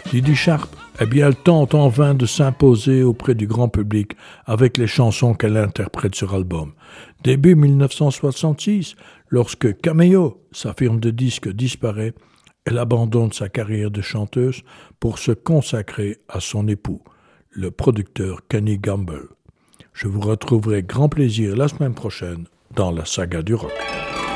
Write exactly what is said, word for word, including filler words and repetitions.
Didi Sharp, eh bien, elle tente en vain de s'imposer auprès du grand public avec les chansons qu'elle interprète sur album. Début dix-neuf cent soixante-six, lorsque Cameo, sa firme de disques, disparaît, elle abandonne sa carrière de chanteuse pour se consacrer à son époux, le producteur Kenny Gamble. Je vous retrouverai grand plaisir la semaine prochaine dans la saga du rock.